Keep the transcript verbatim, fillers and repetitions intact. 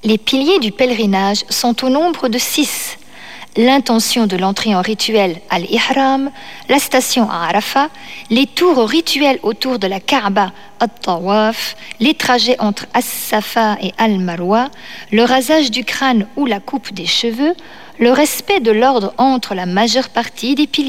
Les piliers du pèlerinage sont au nombre de six. L'intention de l'entrée en rituel al-Ihram, la station à Arafat, les tours rituels autour de la Kaaba, at-Tawaf, les trajets entre As-Safa et Al-Marwa, le rasage du crâne ou la coupe des cheveux, le respect de l'ordre entre la majeure partie des piliers.